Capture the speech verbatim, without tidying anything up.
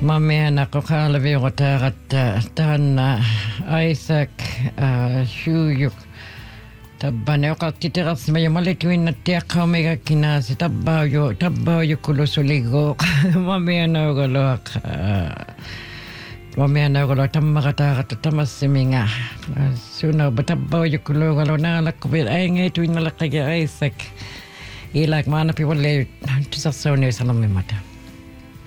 Mamena kokalavi rotarat tanna Isaac Shuyuk tabbane oqartiteras mayamalituinna tiaqqaumega kinasi tabbauju tabbauju kulusuligo mamena ogoloq mamena ogolo tammaqataaqata tamassiminga suna batabbauju kulugalo naalaqbi aingetuinnalaqqiga Isaac ilak maana piwalle tisarsauni salamimata